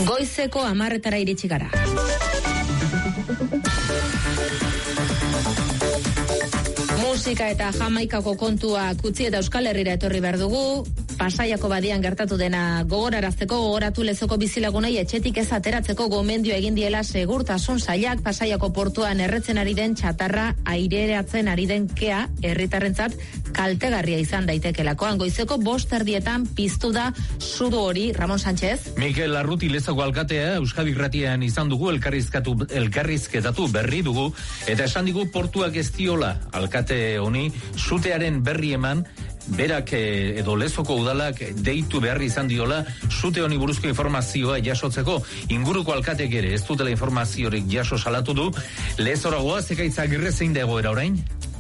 Goizeko 10:00 iritsi gara. Musika eta Jamaikako kontuak utzi eta Euskal Herrira etorri behar dugu. Pasaiako badian gertatu dena gogorarazteko, gogoratu Lezoko bizilagunei etxetik ez ateratzeko gomendio egin diela Segurtasun Sailak. Pasaiako portuan erretzen ari den txatarra aireratzen ari den kea herritarrentzat kaltegarria izan daitekeelakoan. Goizeko 5:00 piztu da sudo hori. Ramon Sánchez. Mikel Arruti Lezoko alkatea Euskadi Irratian izan dugu, elkarrizketatu berri dugu, eta esan digu portuak ez diola alkate honi sutearen berri eman. Berak edo Lezoko udalak deitu beharri izan diola sute honi buruzko informazioa jasotzeko. Inguruko alkatek ere ez dutela informaziorik jaso salatu du. Lezora goaz, Ekaitz Agirre, zein da egoera orain?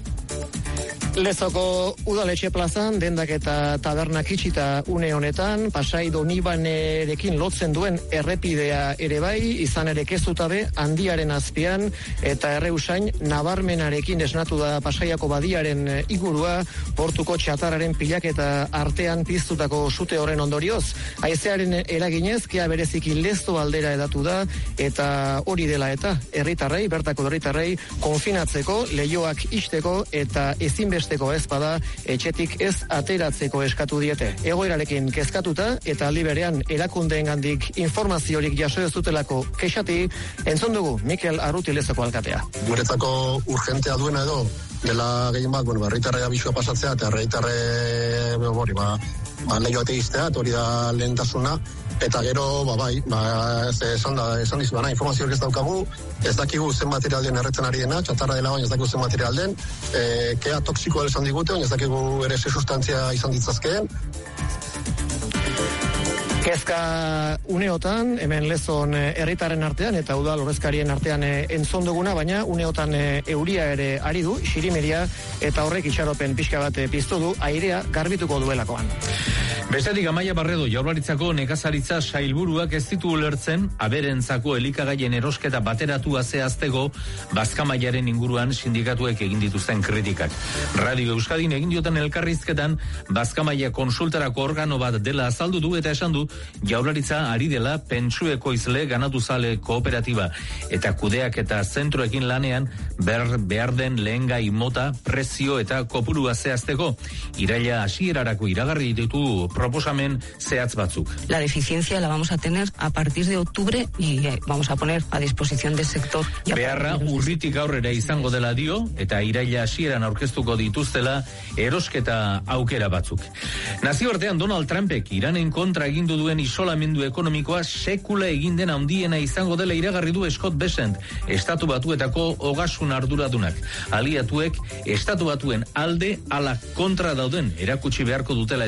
Lezoko udaletxe plazan dendak eta tabernak itxita une honetan, Pasai Donibanerekin lotzen duen errepidea ere bai, izan ere kezutabe handiaren azpian eta erreusain nabarmenarekin esnatu da Pasaiako badiaren igurua, portuko txatararen pilaketa artean piztutako sute horren ondorioz. Haizearen eraginez, kea bereziki Lezo aldera edatu da, eta hori dela eta herritarrei, bertako herritarrei konfinatzeko, leihoak ixteko eta ezinbesteko ez bada etxetik ez ateratzeko eskatu diete. Egoerarekin kezkatuta eta aldi berean erakundeengandik informaziorik jaso ez dutelako kexati, entzun dugu Mikel Arruti Lezoko alkatea. Guretzako urgentea duena edo dela gehien bat, herritarrei abisua pasatzea eta herritarre lehioak egiztea, hori da lehentasuna. Eta gero, esan dizu, informazioak ez daukagu, ez dakigu zen material den erretzen ari dena, txatarra dela baina ez dakigu zen material den, kea toksikoa esan digute, baina ez dakigu ere ze sustantzia izan ditzazkeen. Kezka uneotan, hemen Lezon herritaren artean eta udal ordezkarien artean entzun duguna, baina uneotan euria ere ari du, xirimeria, eta horrek itxaropen pixka bat piztu du, airea garbituko duelakoan. Bestetik Amaia Barredo, Jaurlaritzako nekazaritza sailburuak ez ditu ulertzen aberentzako elikagaien erosketa bateratua zehazteko Bazkamaiaren inguruan sindikatuek egin dituzten kritikak. Radio Euskadin egin dioten elkarrizketan Bazkamaia konsultarako organo bat dela azaldu du eta esan du Jaurlaritza ari dela pentsueko izle ganatuzale kooperatiba eta kudeak eta zentroekin lanean behar den lehengai mota, prezio eta kopurua zehazteko. Iraila hasierarako iragarri ditu proposamen zehatz batzuk. La deficiencia la vamos a tener a partir de octubre y vamos a poner a disposición del sector. Beharra urritik aurrera izango dela dio eta iraila hasieran aurkeztuko dituztela erosketa aukera batzuk. Nazioartean Donald Trumpek Iranen kontra egindu duen isolamendu ekonomikoa sekula egin den handiena izango dela iragarri du Scott Bessent, Estatu Batuetako ogasun arduradunak. Aliatuek Estatu Batuen alde ala kontra dauden erakutsi beharko dutela